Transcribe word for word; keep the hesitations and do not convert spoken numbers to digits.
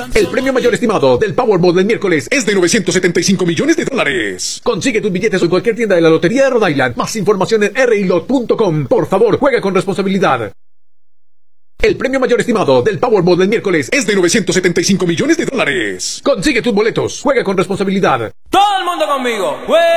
El premio mayor estimado del Powerball del miércoles es de novecientos setenta y cinco millones de dólares. Consigue tus billetes en cualquier tienda de la Lotería de Rhode Island. Más información en r i lot punto com. Por favor, juega con responsabilidad. El premio mayor estimado del Powerball del miércoles es de novecientos setenta y cinco millones de dólares. Consigue tus boletos. Juega con responsabilidad. Todo el mundo conmigo.